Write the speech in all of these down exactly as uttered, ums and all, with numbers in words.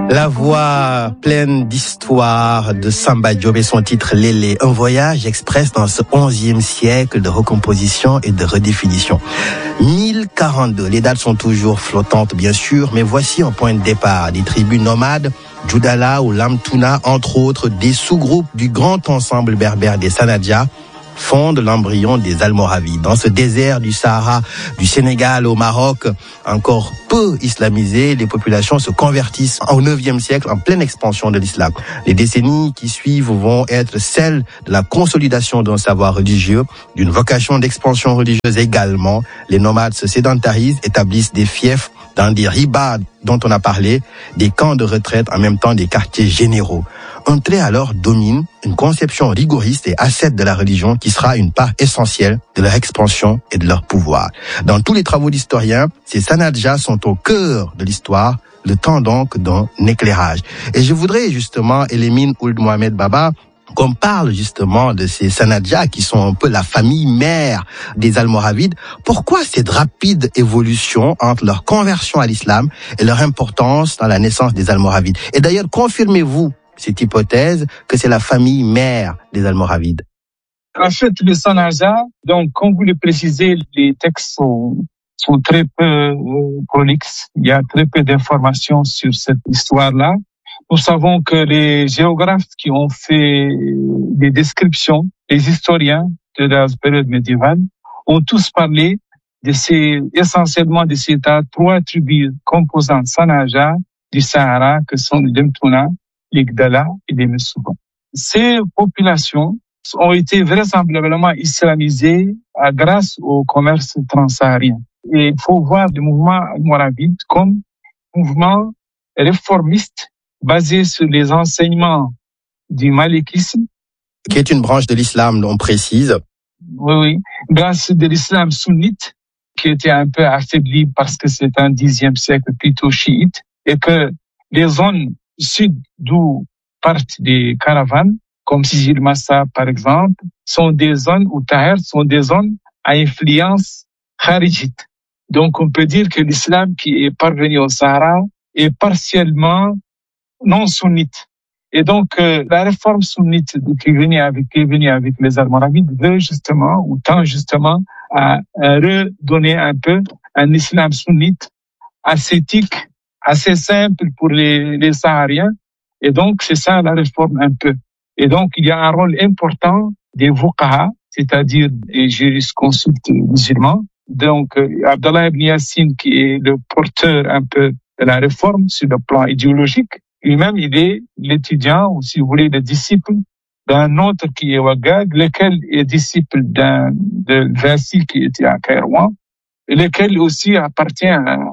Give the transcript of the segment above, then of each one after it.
La voix pleine d'histoire de Samba Diop et son titre Lélé, un voyage express dans ce onzième siècle de recomposition et de redéfinition. mille quarante-deux, les dates sont toujours flottantes bien sûr, mais voici un point de départ. Des tribus nomades, Djoudala ou Lamtouna, entre autres, des sous-groupes du grand ensemble berbère des Sanadja, fondent l'embryon des Almoravides. Dans ce désert du Sahara, du Sénégal au Maroc, encore peu islamisé, les populations se convertissent au neuvième siècle en pleine expansion de l'islam. Les décennies qui suivent vont être celles de la consolidation d'un savoir religieux, d'une vocation d'expansion religieuse également. Les nomades se sédentarisent, établissent des fiefs dans des ribas dont on a parlé, des camps de retraite, en même temps des quartiers généraux. Un trait alors domine, une conception rigoriste et ascète de la religion qui sera une part essentielle de leur expansion et de leur pouvoir. Dans tous les travaux d'historiens, ces Sanadja sont au cœur de l'histoire, le temps donc d'un éclairage. Et je voudrais justement, Elimine Ould Mohamed Baba, qu'on parle justement de ces Sanadja qui sont un peu la famille mère des Almoravides. Pourquoi cette rapide évolution entre leur conversion à l'islam et leur importance dans la naissance des Almoravides? Et d'ailleurs, confirmez-vous cette hypothèse que c'est la famille mère des Almoravides? En fait, les Sanadja, donc, comme vous le précisez, les textes sont, sont très peu euh, prolixes. Il y a très peu d'informations sur cette histoire-là. Nous savons que les géographes qui ont fait des descriptions, les historiens de la période médiévale, ont tous parlé de ces, essentiellement de ces trois tribus composantes Sanadja du Sahara, que sont les Lemtouna, les Gdala et les Messouba. Ces populations ont été vraisemblablement islamisées grâce au commerce transsaharien. Et il faut voir le mouvement almoravide comme mouvement réformiste basé sur les enseignements du malikisme. Qui est une branche de l'islam, on précise. Oui, oui. Branche de l'islam sunnite, qui était un peu affaiblie parce que c'est un dixième siècle plutôt chiite, et que les zones sud d'où partent des caravanes, comme Sijil Massa par exemple, sont des zones, ou Taher, sont des zones à influence kharijite. Donc on peut dire que l'islam qui est parvenu au Sahara est partiellement non sunnite. Et donc euh, la réforme sunnite qui est venue avec, qui est venue avec les Almoravides veut justement, ou tend justement à, à redonner un peu un islam sunnite ascétique, assez simple pour les, les Sahariens. Et donc, c'est ça la réforme un peu. Et donc, il y a un rôle important des Fuqaha, c'est-à-dire des jurisconsultes musulmans. Donc, euh, Abdallah ibn Yassine, qui est le porteur un peu de la réforme sur le plan idéologique, lui-même, il est l'étudiant, ou si vous voulez, le disciple d'un autre qui est Wagag, lequel est disciple d'un, de Vassi qui était à Kairouan, et lequel aussi appartient à, à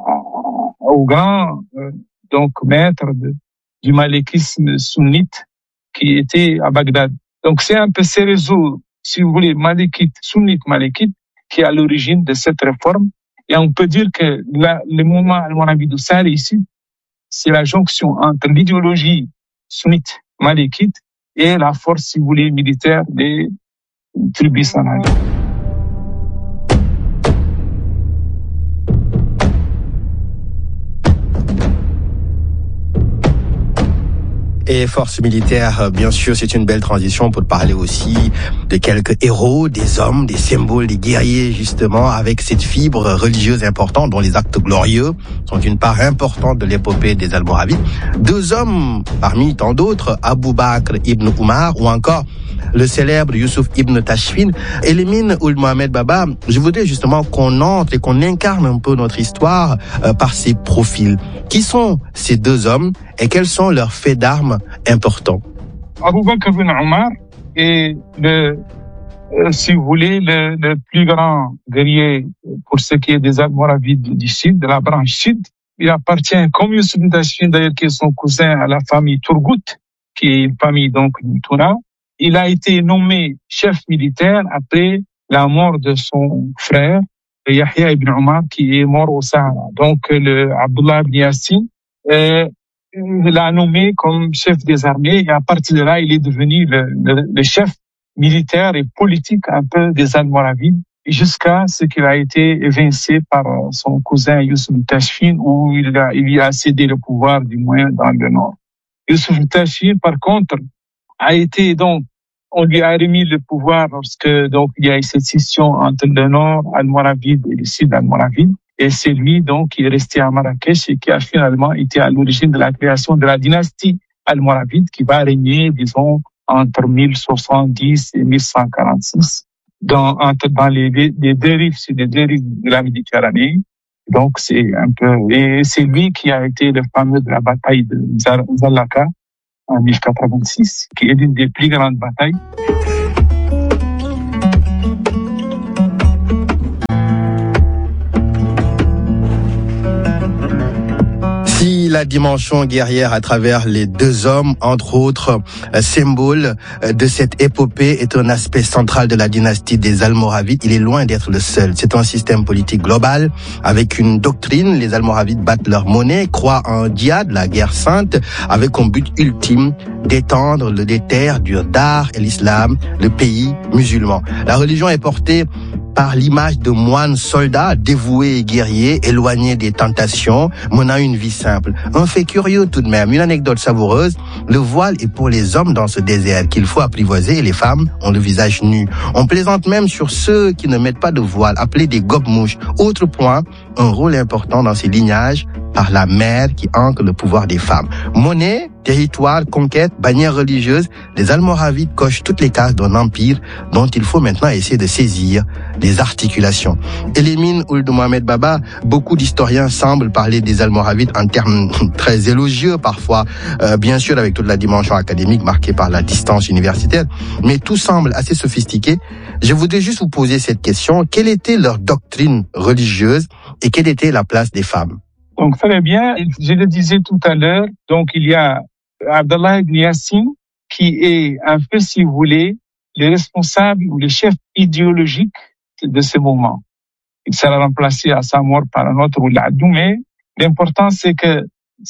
au grand euh, donc maître de, du malikisme sunnite qui était à Bagdad. Donc c'est un peu ces réseaux, si vous voulez, malikite, sunnite malikite, qui est à l'origine de cette réforme. Et on peut dire que la, le mouvement almoravide Sahel ici, c'est la jonction entre l'idéologie sunnite malikite et la force, si vous voulez, militaire des tribus Sanadja. Et forces militaires, bien sûr, c'est une belle transition pour parler aussi de quelques héros, des hommes, des symboles, des guerriers, justement, avec cette fibre religieuse importante dont les actes glorieux sont une part importante de l'épopée des Almoravides. Deux hommes, parmi tant d'autres, Abou Bakr ibn Umar ou encore le célèbre Youssouf ibn Tashfin. Elimine Ould Mohamed Baba, je voudrais justement qu'on entre et qu'on incarne un peu notre histoire euh, par ces profils. Qui sont ces deux hommes et quels sont leurs faits d'armes importants? Abou Bakr ibn Umar est le, euh, si vous voulez, le, le plus grand guerrier pour ce qui est des Almoravides du Sud, de la branche Sud. Il appartient, comme Youssouf ibn Tashfin d'ailleurs, qui est son cousin, à la famille Turgut, qui est une famille donc du Toura. Il a été nommé chef militaire après la mort de son frère, Yahya ibn Umar, qui est mort au Sahara. Donc, le Abdullah ibn Yassine euh, l'a nommé comme chef des armées et à partir de là, il est devenu le, le, le chef militaire et politique un peu des Almoravides jusqu'à ce qu'il a été évincé par son cousin Youssouf Tachfine, où il a, il y a cédé le pouvoir, du moins dans le nord. Youssouf Tachfine, par contre, a été donc, on lui a remis le pouvoir lorsque donc il y a eu cette scission entre le nord almoravide et le sud almoravide. Et c'est lui donc qui est resté à Marrakech et qui a finalement été à l'origine de la création de la dynastie almoravide qui va régner, disons, entre mille soixante-dix et mille cent quarante-six, dans, entre, dans les, les deux rives, c'est les deux rives de la Méditerranée. Donc c'est un peu, et c'est lui qui a été le fameux de la bataille de Zalaka en mille quatre-vingt-six, qui est l'une des plus grandes batailles. Si la dimension guerrière à travers les deux hommes, entre autres euh, symboles euh, de cette épopée, est un aspect central de la dynastie des Almoravides, il est loin d'être le seul. C'est un système politique global avec une doctrine. Les Almoravides battent leur monnaie, croient en djihad, la guerre sainte, avec comme but ultime d'étendre le déter du Dar et l'islam, le pays musulman. La religion est portée par l'image de moines soldats dévoués et guerriers, éloignés des tentations, menant une vie simple. Un fait curieux tout de même, une anecdote savoureuse, le voile est pour les hommes dans ce désert qu'il faut apprivoiser et les femmes ont le visage nu. On plaisante même sur ceux qui ne mettent pas de voile, appelés des gobe-mouches. Autre point, un rôle important dans ces lignages par la mère qui ancre le pouvoir des femmes. Monnaie, territoire, conquête, bannière religieuse, les Almoravides cochent toutes les cases d'un empire dont il faut maintenant essayer de saisir les articulations. Elimine Ould Mohamed Baba, beaucoup d'historiens semblent parler des Almoravides en termes très élogieux parfois, euh, bien sûr avec toute la dimension académique marquée par la distance universitaire, mais tout semble assez sophistiqué. Je voudrais juste vous poser cette question, quelle était leur doctrine religieuse et quelle était la place des femmes? Donc, très bien. Je le disais tout à l'heure. Donc, il y a Abdallah ibn Yassin, qui est un peu, si vous voulez, le responsable ou le chef idéologique de ce mouvement. Il sera remplacé à sa mort par un autre Ould Abdou, mais l'important, c'est que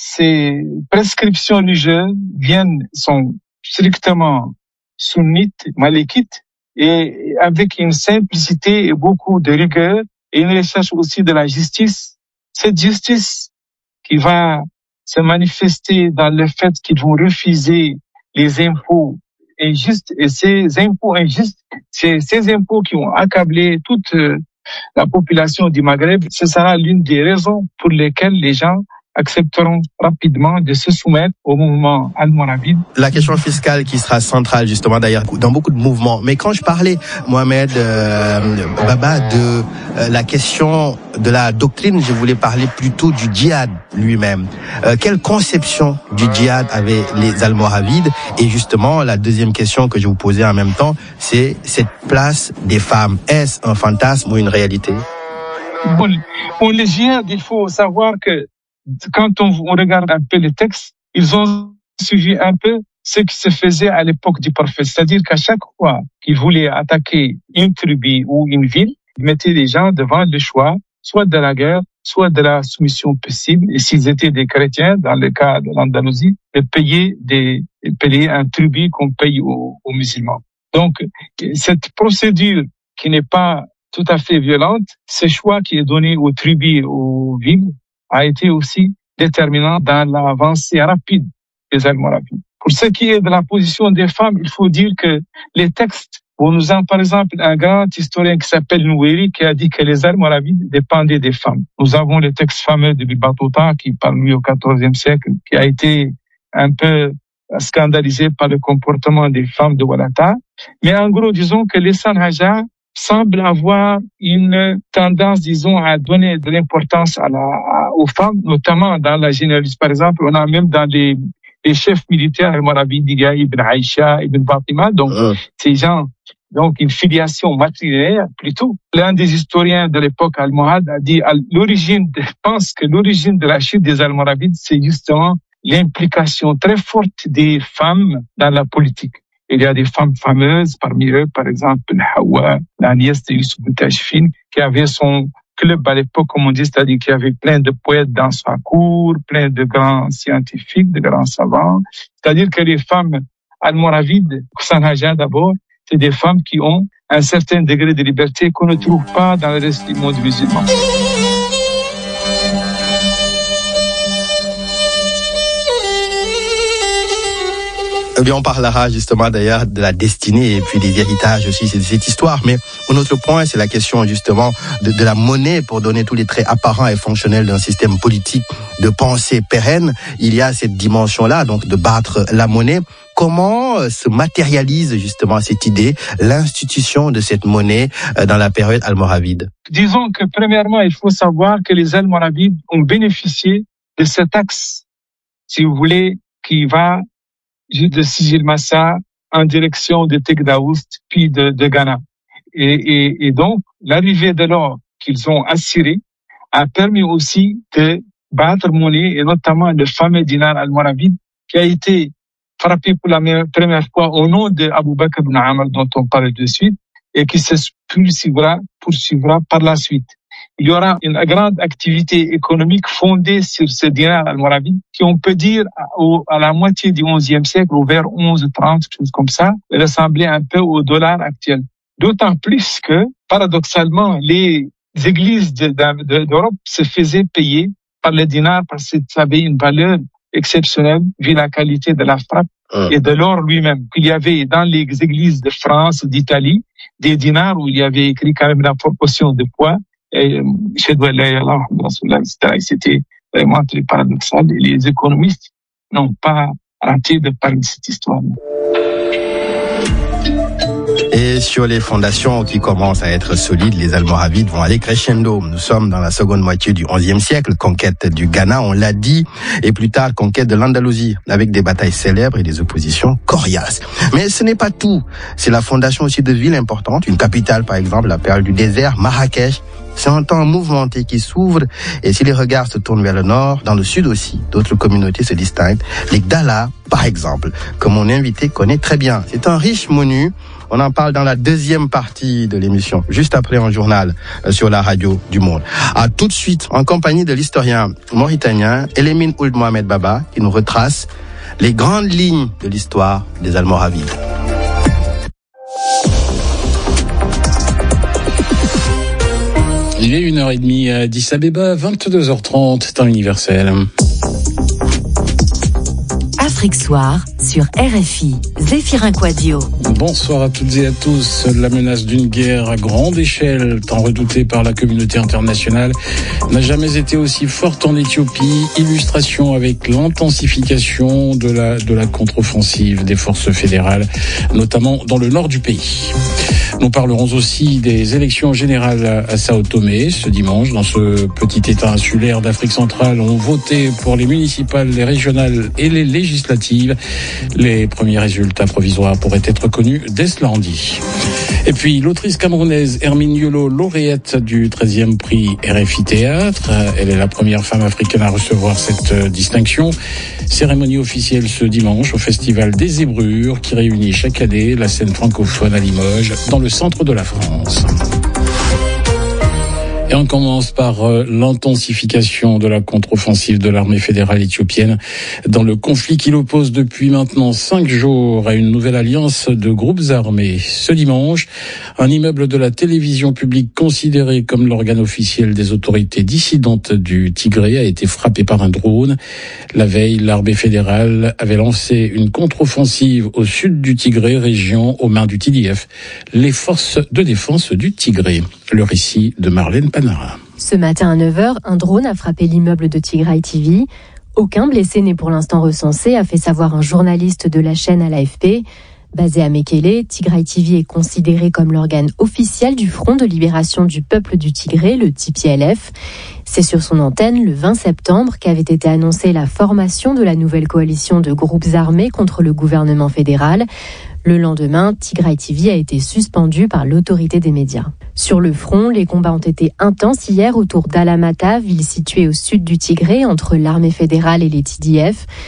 ces prescriptions religieuses viennent, sont strictement sunnites, malékites, et avec une simplicité et beaucoup de rigueur, et une recherche aussi de la justice. Cette justice qui va se manifester dans le fait qu'ils vont refuser les impôts injustes, et ces impôts injustes, c'est ces impôts qui ont accablé toute la population du Maghreb, ce sera l'une des raisons pour lesquelles les gens accepteront rapidement de se soumettre au mouvement almoravide. La question fiscale qui sera centrale justement d'ailleurs dans beaucoup de mouvements. Mais quand je parlais, Mohamed euh, Baba, de euh, la question de la doctrine, je voulais parler plutôt du djihad lui-même. Euh, quelle conception du djihad avaient les Almoravides? Et justement, la deuxième question que je vous posais en même temps, c'est cette place des femmes. Est-ce un fantasme ou une réalité? Bon, bon le djihad, il faut savoir que quand on, on regarde un peu les textes, ils ont suivi un peu ce qui se faisait à l'époque du prophète. C'est-à-dire qu'à chaque fois qu'ils voulaient attaquer une tribu ou une ville, ils mettaient les gens devant le choix, soit de la guerre, soit de la soumission possible. Et s'ils étaient des chrétiens, dans le cas de l'Andalousie, de payer des, de payer un tribut qu'on paye aux, aux musulmans. Donc, cette procédure qui n'est pas tout à fait violente, ce choix qui est donné aux tribus, aux villes, a été aussi déterminant dans l'avancée rapide des Almoravides. Pour ce qui est de la position des femmes, il faut dire que les textes, on nous en, par exemple, un grand historien qui s'appelle Nouéri, qui a dit que les Almoravides dépendaient des femmes. Nous avons le texte fameux de Ibn Battuta, qui parle lui au quatorzième siècle, qui a été un peu scandalisé par le comportement des femmes de Walata. Mais en gros, disons que les Sanhaja semble avoir une tendance, disons, à donner de l'importance à la, à, aux femmes, notamment dans la généalogie. Par exemple, on a même dans les, les chefs militaires almoravides, Ibn Aïcha, Ibn Fatima, donc euh. ces gens, donc une filiation matrilinéaire plutôt. L'un des historiens de l'époque almohade a dit, à l'origine, pense que l'origine de la chute des Almoravides, c'est justement l'implication très forte des femmes dans la politique. Il y a des femmes fameuses, parmi eux, par exemple, Hawa, la nièce de Youssouf Tachfine, qui avait son club à l'époque, comme on dit, c'est-à-dire qu'il y avait plein de poètes dans sa cour, plein de grands scientifiques, de grands savants. C'est-à-dire que les femmes almoravides, Sanhaja d'abord, c'est des femmes qui ont un certain degré de liberté qu'on ne trouve pas dans le reste du monde musulman. Eh bien, on parlera justement d'ailleurs de la destinée et puis des héritages aussi, c'est cette histoire. Mais un autre point, c'est la question justement de, de la monnaie pour donner tous les traits apparents et fonctionnels d'un système politique de pensée pérenne. Il y a cette dimension-là, donc de battre la monnaie. Comment se matérialise justement cette idée, l'institution de cette monnaie dans la période almoravide? Disons que premièrement, il faut savoir que les Almoravides ont bénéficié de cet axe, si vous voulez, qui va de Sidi Massa en direction de Tegdaoust, puis de, de Ghana. Et, et, et donc, l'arrivée de l'or qu'ils ont assuré a permis aussi de battre monnaie, et notamment le fameux dinar almoravide qui a été frappé pour la première fois au nom de Abou Bakr ibn Amr, dont on parle de suite, et qui se poursuivra, poursuivra par la suite. Il y aura une grande activité économique fondée sur ce dinar almoravide, qui on peut dire au, à la moitié du onzième siècle, ou vers onze trente, choses comme ça, ressemblait un peu au dollar actuel. D'autant plus que, paradoxalement, les églises de, de, d'Europe se faisaient payer par le dinar parce que ça avait une valeur exceptionnelle vu la qualité de la frappe et de l'or lui-même. Il y avait dans les églises de France, d'Italie, des dinars où il y avait écrit quand même la proportion de poids. Et c'était vraiment très paradoxal. Et les économistes n'ont pas arrêté de parler de cette histoire. Et sur les fondations qui commencent à être solides, les Almoravides vont aller crescendo. Nous sommes dans la seconde moitié du onzième siècle, conquête du Ghana, on l'a dit, et plus tard conquête de l'Andalousie, avec des batailles célèbres et des oppositions coriaces. Mais ce n'est pas tout. C'est la fondation aussi de villes importantes, une capitale par exemple, la perle du désert, Marrakech. C'est un temps mouvementé qui s'ouvre, et si les regards se tournent vers le nord, dans le sud aussi, d'autres communautés se distinguent. Les Gdala, par exemple, que mon invité connaît très bien. C'est un riche menu. On en parle dans la deuxième partie de l'émission, juste après un journal sur la radio du Monde. À tout de suite, en compagnie de l'historien mauritanien Elimine Ould Mohamed Baba, qui nous retrace les grandes lignes de l'histoire des Almoravides. Il est une heure trente à Addis Abeba, vingt-deux heures trente, temps universel. Afrique Soir sur R F I, Zéphirin Quadio. Bonsoir à toutes et à tous. La menace d'une guerre à grande échelle, tant redoutée par la communauté internationale, n'a jamais été aussi forte en Éthiopie. Illustration avec l'intensification de la, de la contre-offensive des forces fédérales, notamment dans le nord du pays. Nous parlerons aussi des élections générales à Sao Tomé ce dimanche. Dans ce petit État insulaire d'Afrique centrale, on votait pour les municipales, les régionales et les législatives. Les premiers résultats provisoires pourraient être connus dès ce lundi. Et puis, l'autrice camerounaise Hermine Yolo, lauréate du treizième prix R F I Théâtre. Elle est la première femme africaine à recevoir cette distinction. Cérémonie officielle ce dimanche au Festival des Zébrures qui réunit chaque année la scène francophone à Limoges, dans le centre de la France. Et on commence par euh, l'intensification de la contre-offensive de l'armée fédérale éthiopienne dans le conflit qui l'oppose depuis maintenant cinq jours à une nouvelle alliance de groupes armés. Ce dimanche, un immeuble de la télévision publique considéré comme l'organe officiel des autorités dissidentes du Tigré a été frappé par un drone. La veille, l'armée fédérale avait lancé une contre-offensive au sud du Tigré, région aux mains du T D F, les forces de défense du Tigré. Le récit de Marlène Panara. Ce matin à neuf heures, un drone a frappé l'immeuble de Tigray T V. Aucun blessé n'est pour l'instant recensé, a fait savoir un journaliste de la chaîne à l'A F P. Basé à Mekele, Tigray T V est considéré comme l'organe officiel du Front de libération du peuple du Tigré, le T P L F. C'est sur son antenne, le vingt septembre, qu'avait été annoncée la formation de la nouvelle coalition de groupes armés contre le gouvernement fédéral. Le lendemain, Tigray T V a été suspendu par l'autorité des médias. Sur le front, les combats ont été intenses hier autour d'Alamata, ville située au sud du Tigré, entre l'armée fédérale et les T D F.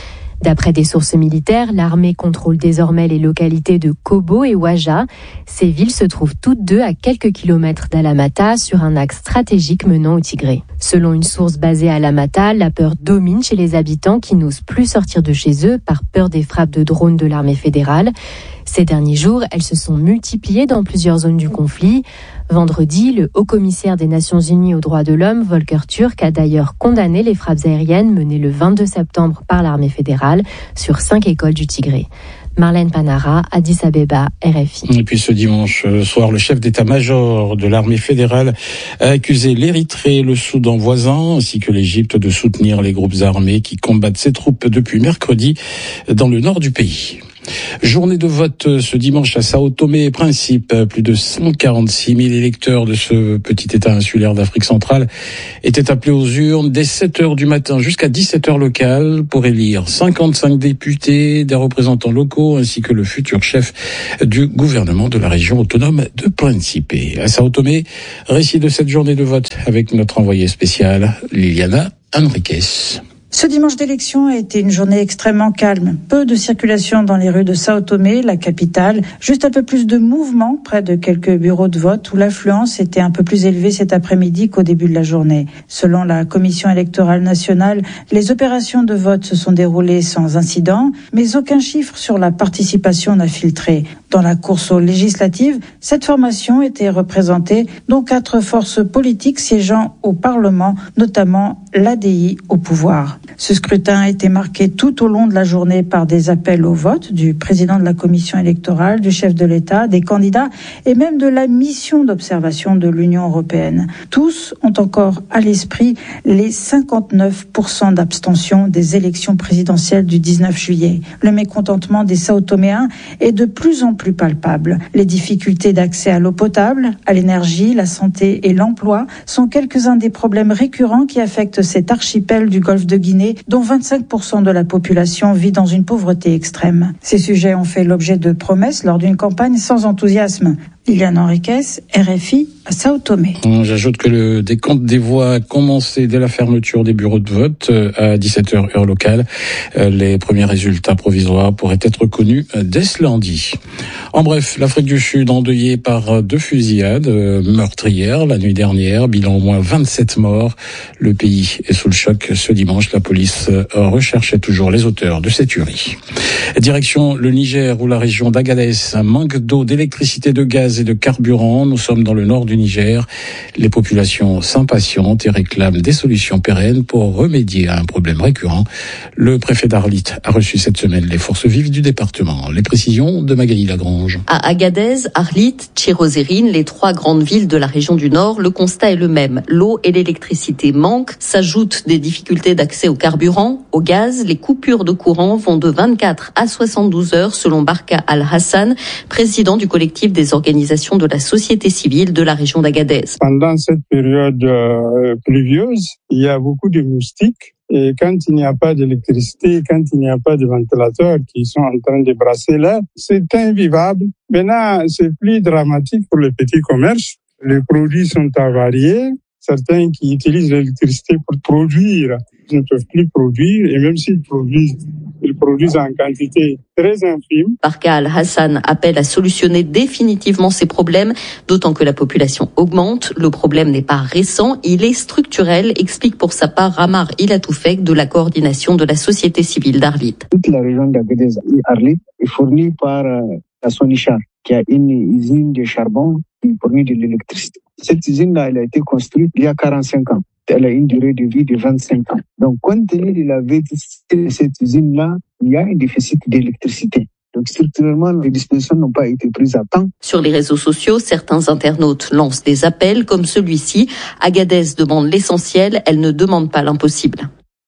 D'après des sources militaires, l'armée contrôle désormais les localités de Kobo et Waja. Ces villes se trouvent toutes deux à quelques kilomètres d'Alamata sur un axe stratégique menant au Tigré. Selon une source basée à Alamata, la peur domine chez les habitants qui n'osent plus sortir de chez eux par peur des frappes de drones de l'armée fédérale. Ces derniers jours, elles se sont multipliées dans plusieurs zones du conflit. Vendredi, le haut-commissaire des Nations Unies aux droits de l'homme, Volker Turk, a d'ailleurs condamné les frappes aériennes menées le vingt-deux septembre par l'armée fédérale sur cinq écoles du Tigré. Marlène Panara, Addis Abeba, R F I. Et puis ce dimanche soir, le chef d'état-major de l'armée fédérale a accusé l'Érythrée et le Soudan voisin, ainsi que l'Égypte, de soutenir les groupes armés qui combattent ses troupes depuis mercredi dans le nord du pays. Journée de vote ce dimanche à Sao Tomé et Principe. Plus de cent quarante-six mille électeurs de ce petit État insulaire d'Afrique centrale étaient appelés aux urnes dès sept heures du matin jusqu'à dix-sept heures locales pour élire cinquante-cinq députés, des représentants locaux ainsi que le futur chef du gouvernement de la région autonome de Principe. À Sao Tomé, récit de cette journée de vote avec notre envoyée spéciale Liliana Henriquez. Ce dimanche d'élection a été une journée extrêmement calme. Peu de circulation dans les rues de Sao Tomé, la capitale. Juste un peu plus de mouvement près de quelques bureaux de vote où l'affluence était un peu plus élevée cet après-midi qu'au début de la journée. Selon la Commission électorale nationale, les opérations de vote se sont déroulées sans incident, mais aucun chiffre sur la participation n'a filtré. Dans la course aux législatives, cette formation était représentée, dont quatre forces politiques siégeant au Parlement, notamment l'A D I au pouvoir. Ce scrutin a été marqué tout au long de la journée par des appels au vote du président de la commission électorale, du chef de l'État, des candidats et même de la mission d'observation de l'Union européenne. Tous ont encore à l'esprit les cinquante-neuf pour cent d'abstention des élections présidentielles du dix-neuf juillet. Le mécontentement des Sao-Toméens est de plus en plus palpable. Les difficultés d'accès à l'eau potable, à l'énergie, la santé et l'emploi sont quelques-uns des problèmes récurrents qui affectent cet archipel du golfe de Guinée, dont vingt-cinq pour cent de la population vit dans une pauvreté extrême. Ces sujets ont fait l'objet de promesses lors d'une campagne sans enthousiasme. Liliane Henriquez, R F I, à Sao Tomé. J'ajoute que le décompte des voix a commencé dès la fermeture des bureaux de vote à dix-sept heures heure locale. Les premiers résultats provisoires pourraient être connus dès ce lundi. En bref, l'Afrique du Sud endeuillée par deux fusillades meurtrières la nuit dernière, bilan au moins vingt-sept morts. Le pays est sous le choc. Ce dimanche, la police recherchait toujours les auteurs de cette tuerie. Direction le Niger où la région d'Agadez manque d'eau, d'électricité, de gaz et de carburant. Nous sommes dans le nord du Niger. Les populations s'impatientent et réclament des solutions pérennes pour remédier à un problème récurrent. Le préfet d'Arlit a reçu cette semaine les forces vives du département. Les précisions de Magali Lagrange. À Agadez, Arlit, Tchirozérine, les trois grandes villes de la région du Nord, le constat est le même. L'eau et l'électricité manquent, s'ajoutent des difficultés d'accès au carburant, au gaz. Les coupures de courant vont de vingt-quatre à soixante-douze heures selon Barka Al-Hassan, président du collectif des organisations de la société civile de la région d'Agadez. Pendant cette période euh, pluvieuse, il y a beaucoup de moustiques. Et quand il n'y a pas d'électricité, quand il n'y a pas de ventilateurs qui sont en train de brasser l'air, c'est invivable. Maintenant, c'est plus dramatique pour les petits commerces. Les produits sont avariés. Certains qui utilisent l'électricité pour produire ne peuvent plus produire. Et même s'ils produisent, ils produisent en quantité très infime. Barka Al-Hassan appelle à solutionner définitivement ces problèmes, d'autant que la population augmente. Le problème n'est pas récent, il est structurel, explique pour sa part Ramar Ilatoufek de la coordination de la société civile d'Arlit. Toute la région d'Agadez et Arlit est fournie par euh, la Sonichar, qui a une usine de charbon qui fournit de l'électricité. Cette usine-là, elle a été construite il y a quarante-cinq ans. Elle a une durée de vie de vingt-cinq ans. Donc, compte tenu de la vétusté de cette usine-là, il y a un déficit d'électricité. Donc, structurellement, les dispositions n'ont pas été prises à temps. Sur les réseaux sociaux, certains internautes lancent des appels comme celui-ci. Agadez demande l'essentiel, elle ne demande pas l'impossible.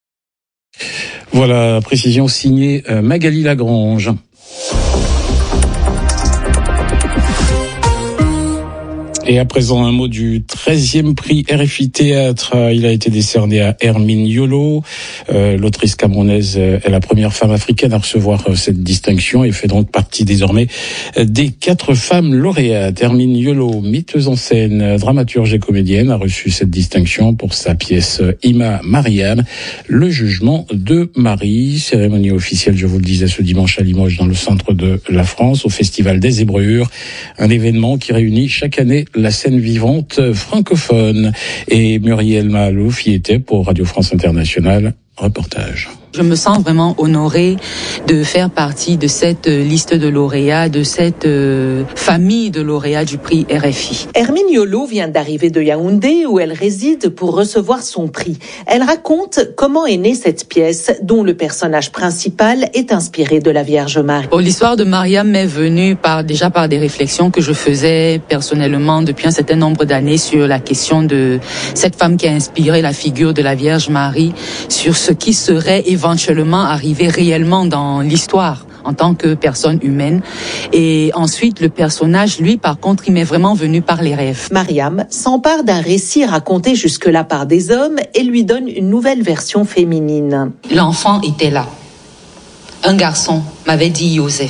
Voilà, précision signée Magali Lagrange. Et à présent, un mot du treizième prix R F I Théâtre. Il a été décerné à Hermine Yolo. Euh, l'autrice camerounaise est la première femme africaine à recevoir cette distinction et fait donc partie désormais des quatre femmes lauréates. Hermine Yolo, metteuse en scène, dramaturge et comédienne, a reçu cette distinction pour sa pièce Ima Mariam, le jugement de Marie. Cérémonie officielle, je vous le disais, ce dimanche à Limoges, dans le centre de la France, au Festival des Zébrures. Un événement qui réunit chaque année la scène vivante francophone. Et Muriel Mahalouf y était pour Radio France Internationale. Reportage. Je me sens vraiment honorée de faire partie de cette liste de lauréats, de cette euh, famille de lauréats du prix R F I. Hermine Yolo vient d'arriver de Yaoundé où elle réside pour recevoir son prix. Elle raconte comment est née cette pièce dont le personnage principal est inspiré de la Vierge Marie. Oh, l'histoire de Mariam m'est venue par, déjà par des réflexions que je faisais personnellement depuis un certain nombre d'années sur la question de cette femme qui a inspiré la figure de la Vierge Marie, sur ce qui serait éventuellement éventuellement arriver réellement dans l'histoire en tant que personne humaine. Et ensuite, le personnage, lui, par contre, il m'est vraiment venu par les rêves. Mariam s'empare d'un récit raconté jusque-là par des hommes et lui donne une nouvelle version féminine. L'enfant était là. Un garçon m'avait dit Joseph.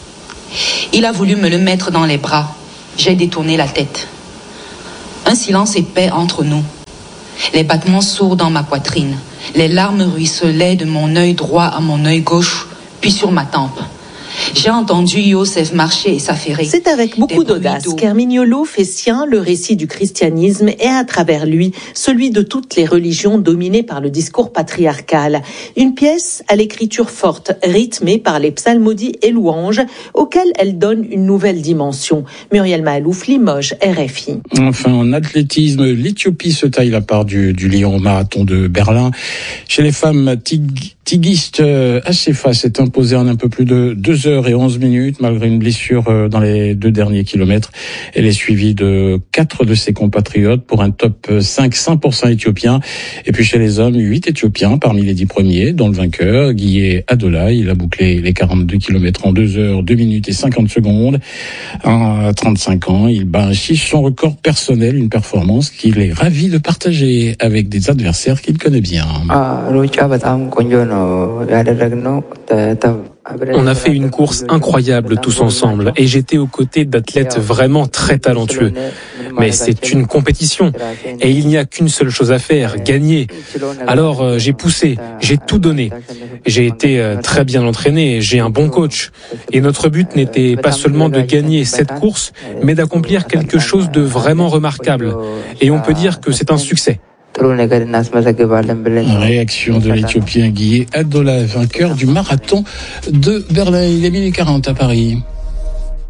Il a voulu me le mettre dans les bras. J'ai détourné la tête. Un silence épais entre nous. Les battements sourds dans ma poitrine. Les larmes ruisselaient de mon œil droit à mon œil gauche, puis sur ma tempe. J'ai entendu Yosef marcher et s'affairer. C'est avec beaucoup d'audace qu'Hermine Yolo fait sien le récit du christianisme et à travers lui, celui de toutes les religions dominées par le discours patriarcal. Une pièce à l'écriture forte, rythmée par les psalmodies et louanges, auxquelles elle donne une nouvelle dimension. Muriel Mahalouf, Limoges, R F I. Enfin, en athlétisme, l'Éthiopie se taille la part du, du lion au marathon de Berlin. Chez les femmes, Tig... Tigiste Assefa s'est imposée en un peu plus de deux heures et onze minutes, malgré une blessure dans les deux derniers kilomètres. Elle est suivie de quatre de ses compatriotes pour un top cinq cent pour cent éthiopien. Et puis chez les hommes, huit Éthiopiens parmi les dix premiers, dont le vainqueur, Guillé Adola. Il a bouclé les quarante-deux kilomètres en deux heures, deux minutes et cinquante secondes. À trente-cinq ans, il bat ainsi son record personnel, une performance qu'il est ravi de partager avec des adversaires qu'il connaît bien. On a fait une course incroyable tous ensemble et j'étais aux côtés d'athlètes vraiment très talentueux. Mais c'est une compétition et il n'y a qu'une seule chose à faire, gagner. Alors euh, j'ai poussé, j'ai tout donné. J'ai été euh, très bien entraîné, j'ai un bon coach. Et notre but n'était pas seulement de gagner cette course, mais d'accomplir quelque chose de vraiment remarquable. Et on peut dire que c'est un succès. Réaction de l'Éthiopien Guillé Adola, vainqueur du marathon de Berlin. Il est minuit quarante à Paris.